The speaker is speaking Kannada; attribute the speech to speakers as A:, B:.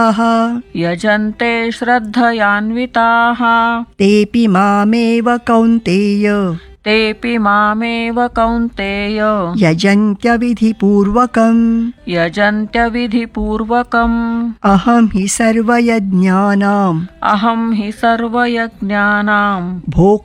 A: ಯಜಂತೆ ಶ್ರದ್ಧಯಾನ್ವಿತಾಃ
B: ತೇಪಿ ಮಾಮೇವ ಕೌಂತೇಯ
A: ತೇಪಿ ಮಾಮೇವ ಕೌಂತೇಯ
B: ಯಜಂತ್ಯ ವಿಧಿಪೂರ್ವಕಂ
A: ಯಜಂತ್ಯ ವಿಧಿಪೂರ್ವಕಂ
B: ಅಹಂ ಹಿ ಸರ್ವಯಜ್ಞಾನಾಂ
A: ಅಹಂ ಹಿ ಸರ್ವಯಜ್ಞಾನಾಂ
B: ಭೋಕ್ತೃ